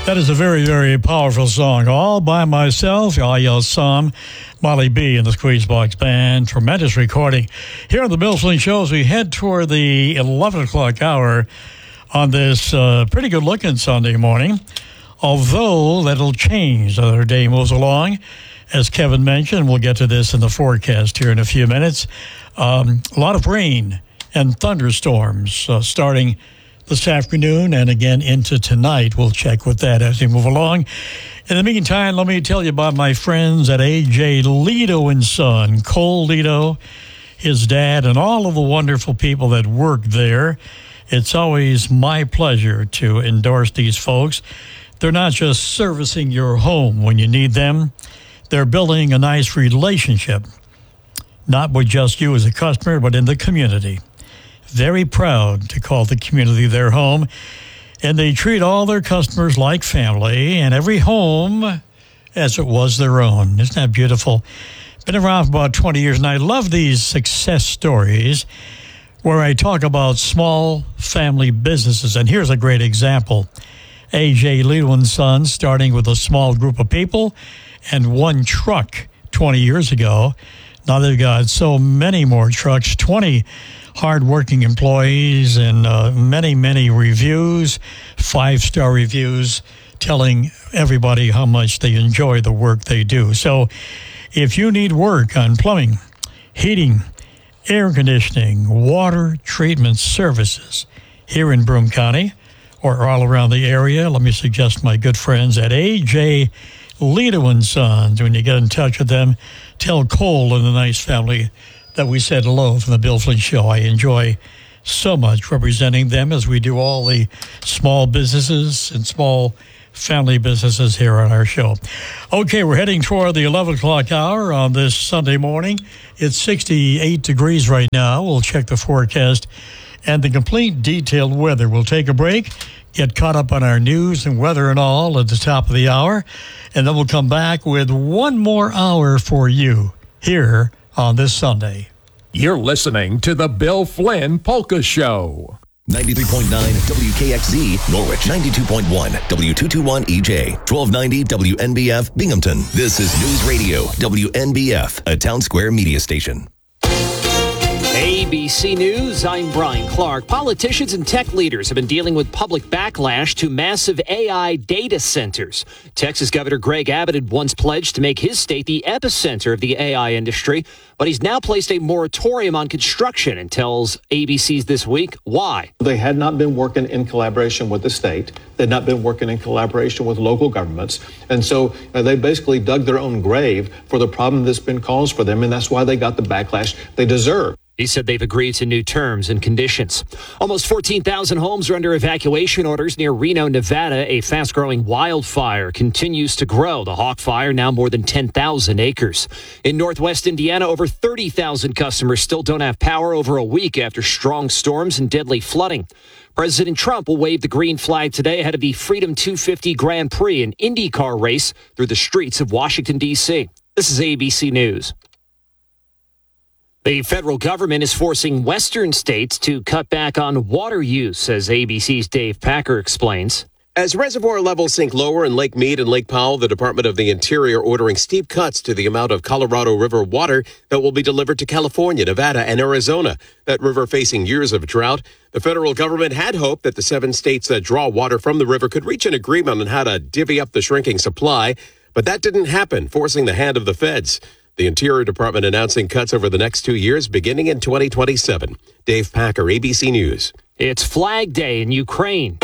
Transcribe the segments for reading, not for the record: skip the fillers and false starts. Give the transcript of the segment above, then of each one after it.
That is a very, very powerful song. All by myself, I Some, Molly B and the Squeezebox Band. Tremendous recording. Here on the Bill Flynn Show, as we head toward the 11 o'clock hour on this pretty good-looking Sunday morning. Although that'll change as the day moves along. As Kevin mentioned, we'll get to this in the forecast here in a few minutes. A lot of rain and thunderstorms starting this afternoon and again into tonight. We'll check with that as we move along. In the meantime, let me tell you about my friends at A.J. Leto & Son. Cole Leto, his dad, and all of the wonderful people that work there. It's always my pleasure to endorse these folks. They're not just servicing your home when you need them. They're building a nice relationship, not with just you as a customer, but in the community. Very proud to call the community their home, and they treat all their customers like family and every home as it was their own. Isn't that beautiful? Been around for about 20 years, and I love these success stories where I talk about small family businesses. And here's a great example. A.J. Leto & Son, starting with a small group of people and one truck 20 years ago. Now they've got so many more trucks, 20 hardworking employees, and many, many reviews, 5-star reviews, telling everybody how much they enjoy the work they do. So if you need work on plumbing, heating, air conditioning, water treatment services here in Broome County or all around the area, let me suggest my good friends at A.J. Leto & Sons. When you get in touch with them, tell Cole and the nice family that we said hello from the Bill Flynn Show. I enjoy so much representing them as we do all the small businesses and small family businesses here on our show. Okay, we're heading toward the 11 o'clock hour on this Sunday morning. It's 68 degrees right now. We'll check the forecast and the complete detailed weather. We'll take a break, get caught up on our news and weather and all at the top of the hour, and then we'll come back with one more hour for you here on this Sunday. You're listening to the Bill Flynn Polka Show. 93.9 WKXZ, Norwich. 92.1 W221 EJ. 1290 WNBF, Binghamton. This is News Radio, WNBF, a Town Square media station. ABC News, I'm Brian Clark. Politicians and tech leaders have been dealing with public backlash to massive AI data centers. Texas Governor Greg Abbott had once pledged to make his state the epicenter of the AI industry, but he's now placed a moratorium on construction and tells ABC's This Week why. They had not been working in collaboration with the state. They had not been working in collaboration with local governments. And so they basically dug their own grave for the problem that's been caused for them, and that's why they got the backlash they deserve. He said they've agreed to new terms and conditions. Almost 14,000 homes are under evacuation orders near Reno, Nevada. A fast-growing wildfire continues to grow. The Hawk Fire now more than 10,000 acres. In Northwest Indiana, over 30,000 customers still don't have power over a week after strong storms and deadly flooding. President Trump will wave the green flag today ahead of the Freedom 250 Grand Prix, an IndyCar race through the streets of Washington, D.C. This is ABC News. The federal government is forcing western states to cut back on water use, as ABC's Dave Packer explains. As reservoir levels sink lower in Lake Mead and Lake Powell, the Department of the Interior ordering steep cuts to the amount of Colorado River water that will be delivered to California, Nevada, and Arizona. That river facing years of drought. The federal government had hoped that the 7 states that draw water from the river could reach an agreement on how to divvy up the shrinking supply, but that didn't happen, forcing the hand of the feds. The Interior Department announcing cuts over the next 2 years, beginning in 2027. Dave Packer, ABC News. It's Flag Day in Ukraine.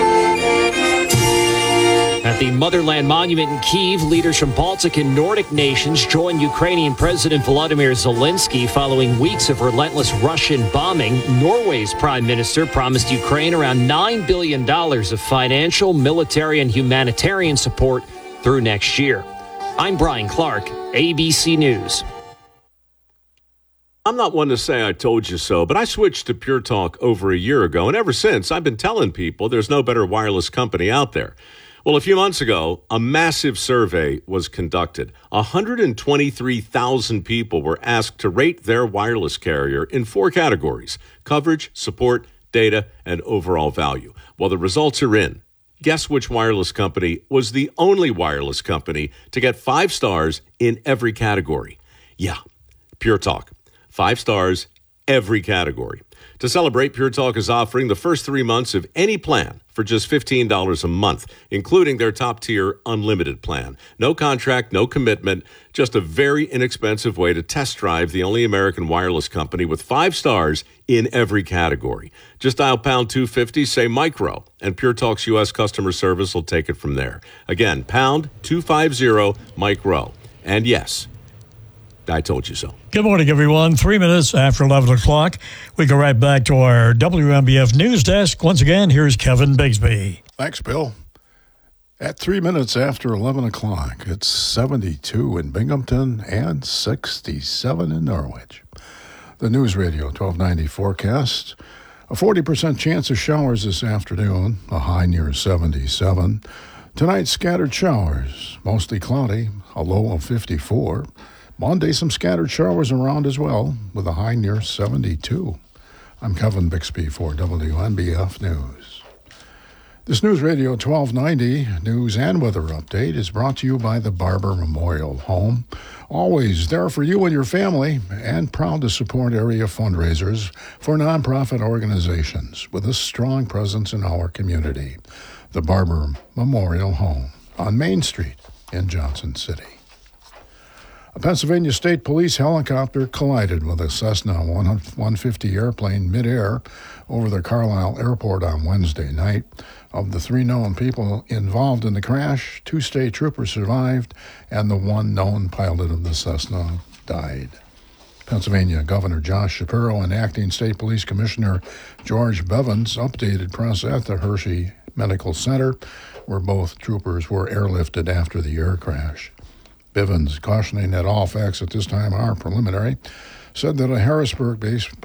At the Motherland Monument in Kyiv, leaders from Baltic and Nordic nations join Ukrainian President Volodymyr Zelensky following weeks of relentless Russian bombing. Norway's prime minister promised Ukraine around $9 billion of financial, military, and humanitarian support through next year. I'm Brian Clark, ABC News. I'm not one to say I told you so, but I switched to Pure Talk over a year ago, and ever since, I've been telling people there's no better wireless company out there. Well, a few months ago, a massive survey was conducted. 123,000 people were asked to rate their wireless carrier in 4 categories: coverage, support, data, and overall value. Well, the results are in. Guess which wireless company was the only wireless company to get 5 stars in every category? Yeah, Pure Talk. 5 stars, every category. To celebrate, Pure Talk is offering the first 3 months of any plan for just $15 a month, including their top-tier unlimited plan. No contract, no commitment, just a very inexpensive way to test drive the only American wireless company with 5 stars in every category. Just dial pound 250, say micro, and Pure Talk's U.S. customer service will take it from there. Again, pound 250 micro. And yes, I told you so. Good morning, everyone. 3 minutes after 11 o'clock. We go right back to our WNBF news desk. Once again, here's Kevin Bigsby. Thanks, Bill. At 3 minutes after 11 o'clock, it's 72 in Binghamton and 67 in Norwich. The News Radio 1290 forecast. A 40% chance of showers this afternoon, a high near 77. Tonight, scattered showers, mostly cloudy, a low of 54. Monday, some scattered showers around as well, with a high near 72. I'm Kevin Bixby for WNBF News. This News Radio 1290 news and weather update is brought to you by the Barber Memorial Home. Always there for you and your family, and proud to support area fundraisers for nonprofit organizations with a strong presence in our community. The Barber Memorial Home on Main Street in Johnson City. A Pennsylvania State Police helicopter collided with a Cessna 150 airplane midair over the Carlisle Airport on Wednesday night. Of the 3 known people involved in the crash, 2 state troopers survived, and the 1 known pilot of the Cessna died. Pennsylvania Governor Josh Shapiro and Acting State Police Commissioner George Bevins updated press at the Hershey Medical Center, where both troopers were airlifted after the air crash. Bivens, cautioning that all facts at this time are preliminary, said that a Harrisburg-based